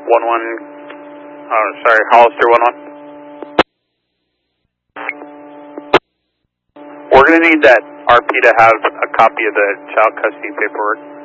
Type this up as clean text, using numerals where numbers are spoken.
Hollister 1-1. We're going to need that RP to have a copy of the child custody paperwork.